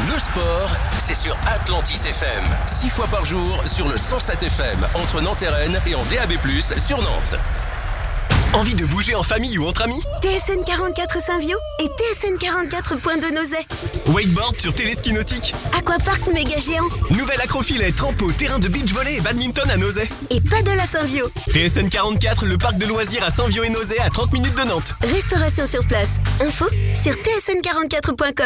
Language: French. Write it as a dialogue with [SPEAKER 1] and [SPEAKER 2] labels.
[SPEAKER 1] Le sport, c'est sur Atlantis FM. 6 fois par jour sur le 107 FM, entre Nantes et Rennes et en DAB+, sur Nantes. Envie de bouger en famille ou entre amis?
[SPEAKER 2] TSN 44 Saint-Viau et TSN 44 Pointe de Nozay.
[SPEAKER 1] Wakeboard sur téléski nautique.
[SPEAKER 2] Aquapark méga géant.
[SPEAKER 1] Nouvelle acrofilet, trampo, terrain de beach volley et badminton à Nozay.
[SPEAKER 2] Et paddle à Saint-Viau.
[SPEAKER 1] TSN 44, le parc de loisirs à Saint-Viau et Nozay à 30 minutes de Nantes.
[SPEAKER 2] Restauration sur place. Info sur tsn44.com.